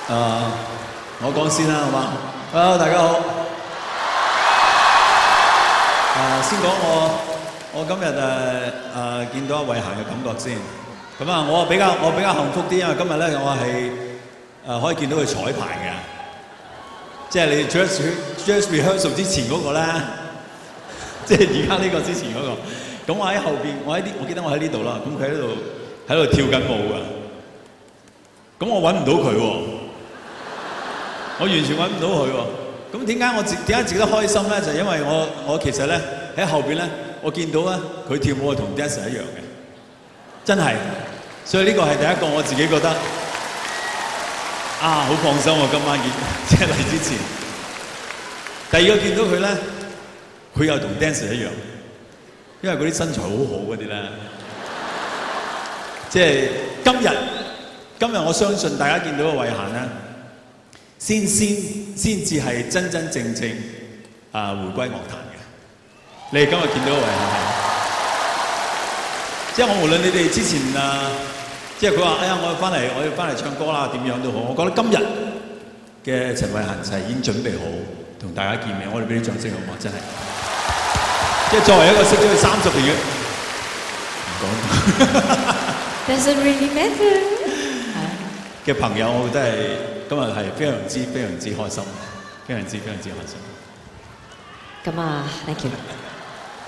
我講先啦，好嗎 ？Hello， 大家好。先講我今日見到阿慧嫻嘅感覺先。咁啊，我比較幸福啲，因為今日咧我係可以見到佢彩排嘅，即係你 dress rehearsal 之前嗰個咧，即係而家呢個之前嗰個。咁我喺後邊，我記得我喺呢度啦。咁佢喺度跳緊舞㗎。咁我揾唔到佢喎，我完全揾唔到佢喎。咁點解值得開心咧？就係因為我其實咧喺後邊咧，我見到咧佢跳舞係同 Dancer 一樣嘅，真係。所以呢個係第一個我自己覺得好放心喎。今晚即係嚟之前，第二個見到佢咧，佢又同 Dancer 一樣，因為嗰啲身材好好嗰啲咧，即係今日我相信大家見到嘅慧嫻咧，先至係真真正正回歸樂壇嘅。你哋今日見到嘅慧嫻係，即係我無論你哋之前即係佢話我要翻嚟唱歌啦，點樣都好，我覺得今日嘅陳慧嫻就係已經準備好同大家見面，我哋俾啲掌聲好嗎？真係，即係作為一個識咗佢30年嘅，唔講。 Doesn't really matter。 嘅朋友，我覺得係今日係非常之開心，非常之開心。 咁啊 ，thank you。